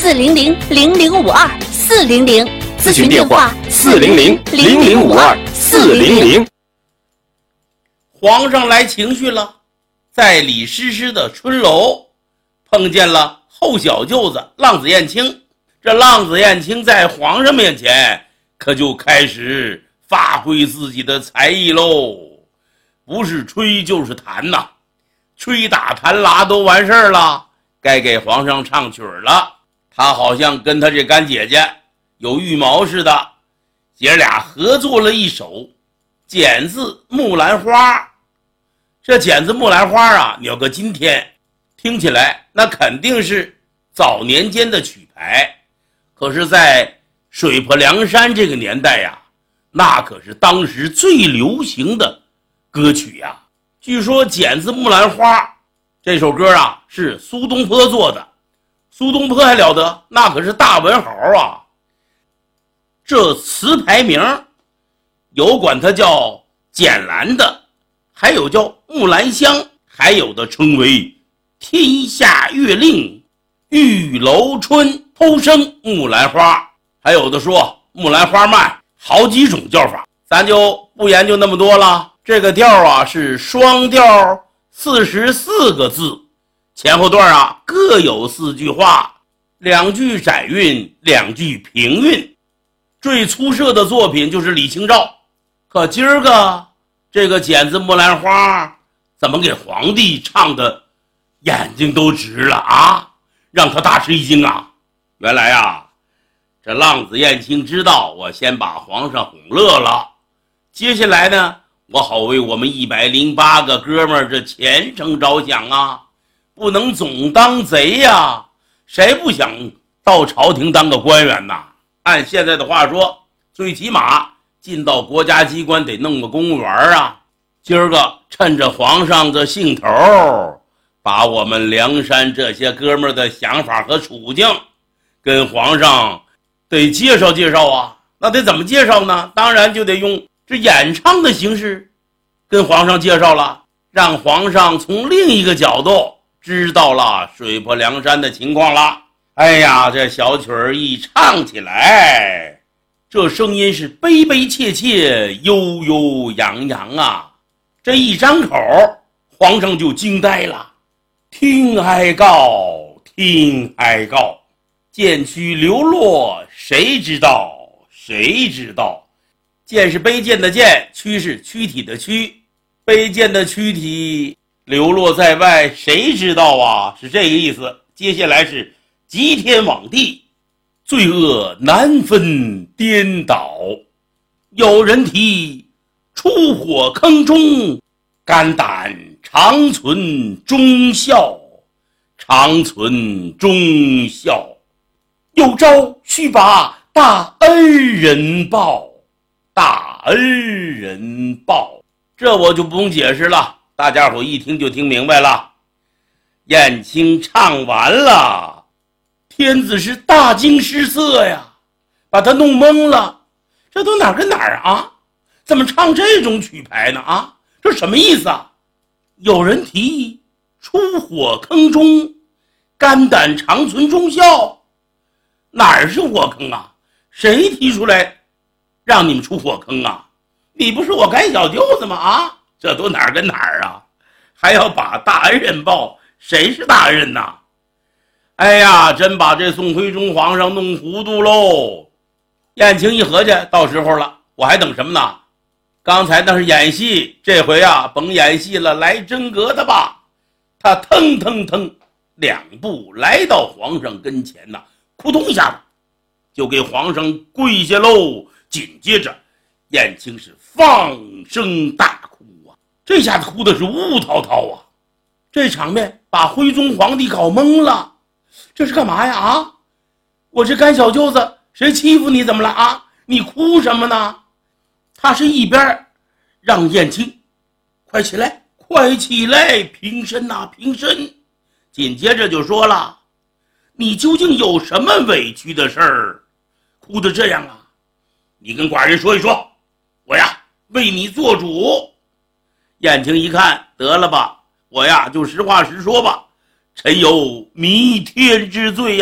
400-0052-400， 咨询电话400-0052-400。 皇上来情绪了，在李师师的春楼碰见了后小舅子浪子燕青。这浪子燕青在皇上面前可就开始发挥自己的才艺喽，不是吹就是弹呐，吹打弹拉都完事儿了，该给皇上唱曲儿了。他好像跟他这干姐姐有预谋似的，姐俩合作了一首《剪字木兰花》。这《剪字木兰花》啊，你要搁今天听起来那肯定是早年间的曲牌，可是在水泊梁山这个年代呀，那可是当时最流行的歌曲呀。据说《剪字木兰花》这首歌啊是苏东坡做的，苏东坡还了得，那可是大文豪啊。这词牌名有管它叫剪兰的，还有叫木兰香，还有的称为天下月令玉楼春偷生木兰花，还有的说木兰花蔓，好几种叫法，咱就不研究那么多了。这个调啊是双调44个字，前后段啊各有4句话，2句展韵，2句平韵。最出色的作品就是李清照，可今儿个这个剪字木兰花怎么给皇帝唱的眼睛都直了啊，让他大吃一惊啊。原来啊，这浪子燕青知道我先把皇上哄乐了，接下来呢，我好为我们108个哥们儿这前程着想啊，不能总当贼呀，谁不想到朝廷当个官员呐？按现在的话说，最起码进到国家机关得弄个公务员啊。今儿个趁着皇上的兴头，把我们梁山这些哥们儿的想法和处境跟皇上得介绍介绍啊。那得怎么介绍呢？当然就得用这演唱的形式跟皇上介绍了，让皇上从另一个角度知道了水泊梁山的情况了。哎呀，这小曲儿一唱起来，这声音是悲悲切切，悠悠扬扬啊。这一张口，皇上就惊呆了。听哀告，听哀告，剑躯流落，谁知道，谁知道。剑是卑贱的剑，躯是躯体的躯，卑贱的躯体流落在外，谁知道啊，是这个意思。接下来是急天罔地，罪恶难分颠倒，有人提出火坑中，肝胆长存忠孝，长存忠孝。有朝须把大恩人报，大恩人报。这我就不用解释了，大家伙一听就听明白了。燕青唱完了，天子是大惊失色呀，把他弄懵了，这都哪儿跟哪儿啊？怎么唱这种曲牌呢啊？这什么意思啊？有人提议出火坑中，肝胆长存忠孝，哪儿是火坑啊？谁提出来让你们出火坑啊？你不是我干小舅子吗？啊，这都哪儿跟哪儿啊？还要把大恩人报，谁是大恩人呐？哎呀，真把这宋徽宗皇上弄糊涂喽。燕青一合计，到时候了，我还等什么呢？刚才那是演戏，这回啊甭演戏了，来真格的吧。他腾腾腾2步来到皇上跟前呐，扑通一下子就给皇上跪下喽。紧接着燕青是放声大哭啊，这下子哭的是呜滔滔啊。这场面把徽宗皇帝搞懵了，这是干嘛呀？啊，我这干小舅子谁欺负你怎么了啊？你哭什么呢？他是一边让燕青快起来，快起来，平身呐，平身。紧接着就说了，你究竟有什么委屈的事儿，哭得这样啊？你跟寡人说一说，我呀为你做主。燕青一看，得了吧，我呀就实话实说吧，臣有弥天之罪呀，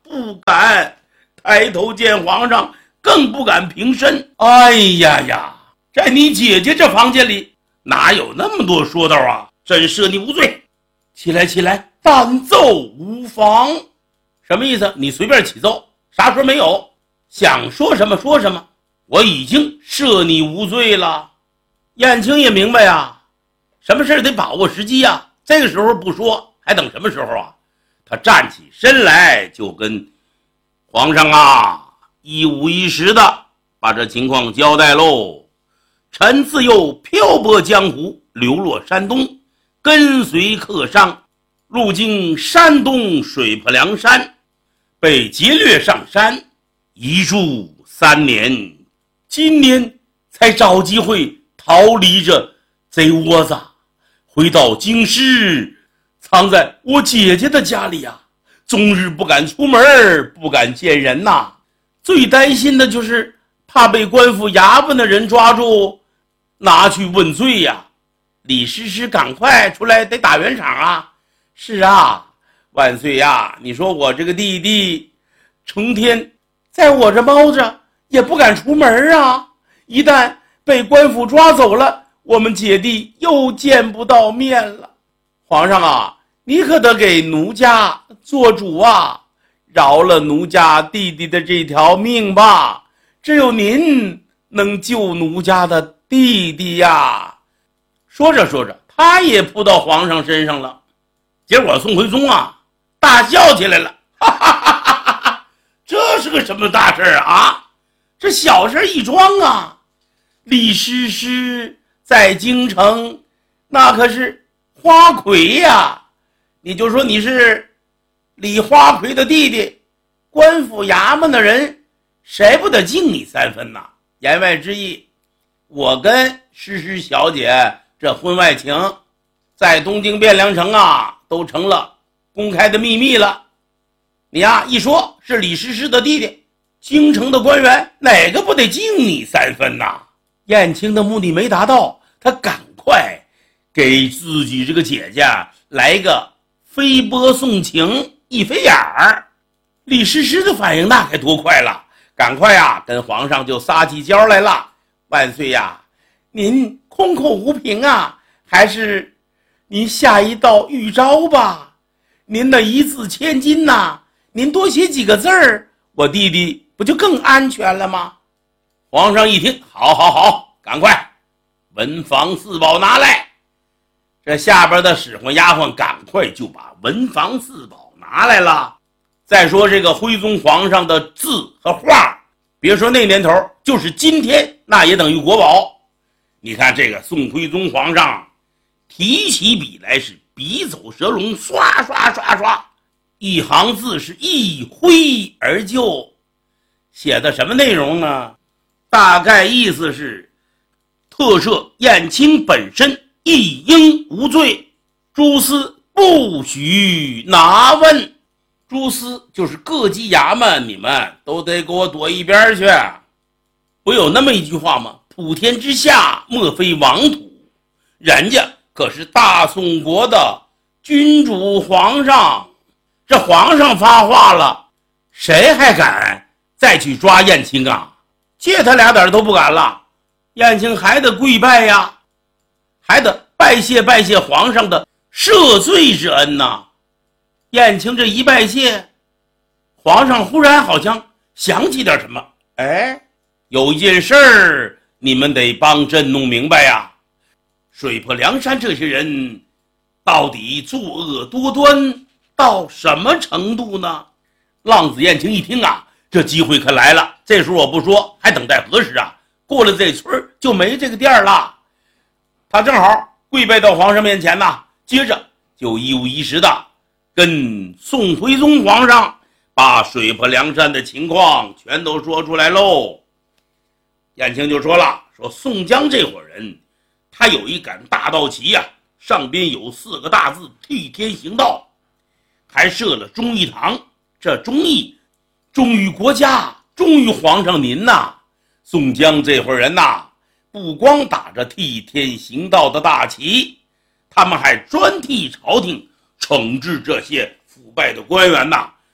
不敢抬头见皇上，更不敢平身。哎呀呀，在你姐姐这房间里哪有那么多说道啊？朕赦你无罪。起来起来，但奏无妨。什么意思？你随便起奏，啥说没有，想说什么说什么，我已经赦你无罪了。燕青也明白呀，什么事得把握时机呀，这个时候不说还等什么时候啊？他站起身来就跟皇上啊一五一十的把这情况交代喽。臣自幼漂泊江湖，流落山东，跟随客商路经山东水泊梁山，被劫掠上山，一住3年，今年才找机会逃离这贼窝子，回到京师，藏在我姐姐的家里呀，终日不敢出门，不敢见人呐。最担心的就是怕被官府衙门的人抓住，拿去问罪呀。李师师赶快出来，得打圆场啊！是啊，万岁呀！你说我这个弟弟成天在我这猫着，也不敢出门啊。一旦被官府抓走了，我们姐弟又见不到面了。皇上啊，你可得给奴家做主啊，饶了奴家弟弟的这条命吧！只有您能救奴家的弟弟呀！说着说着，他也扑到皇上身上了。结果宋徽宗啊大笑起来了，哈哈哈哈哈！这是个什么大事啊？这小事一桩啊！李师师在京城那可是花魁呀，你就说你是李花魁的弟弟，官府衙门的人谁不得敬你3分呐？言外之意，我跟诗诗小姐这婚外情在东京汴梁城啊都成了公开的秘密了。你呀一说是李师师的弟弟，京城的官员哪个不得敬你3分呐？燕青的目的没达到，他赶快给自己这个姐姐来个飞波送情，一飞眼儿。李师师的反应那该多快了，赶快呀跟皇上就撒起娇来了。万岁呀，您空口无凭啊，还是您下一道预招吧。您的一字千金呐，您多写几个字儿，我弟弟不就更安全了吗？皇上一听，好好好，赶快文房四宝拿来。这下边的使唤丫鬟赶快就把文房四宝拿来了。再说这个徽宗皇上的字和画，别说那年头，就是今天那也等于国宝。你看这个宋徽宗皇上提起笔来是笔走蛇龙，刷刷刷刷，一行字是一挥而就。写的什么内容呢？大概意思是特赦燕青本身一应无罪，诸司不许拿问。诸司就是各级衙门，你们都得给我躲一边去。不有那么一句话吗？普天之下莫非王土，人家可是大宋国的君主皇上，这皇上发话了，谁还敢再去抓燕青啊？借他俩点都不敢了。燕青还得跪拜呀，还得拜谢拜谢皇上的赦罪之恩呐。燕青这一拜谢，皇上忽然好像想起点什么，哎，有一件事儿你们得帮朕弄明白呀。水泊梁山这些人到底作恶多端到什么程度呢？浪子燕青一听啊，这机会可来了，这时候我不说还等待何时啊？过了这村就没这个店了。他正好跪拜到皇上面前呐，接着就一五一十的跟宋徽宗皇上把水泊梁山的情况全都说出来喽。燕青就说了，说宋江这伙人他有一杆大道旗呀，上边有4个大字替天行道，还设了忠义堂，这忠义忠于国家，忠于皇上您呐。宋江这伙人呐，不光打着替天行道的大旗，他们还专替朝廷惩治这些腐败的官员呐，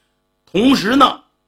同时呢，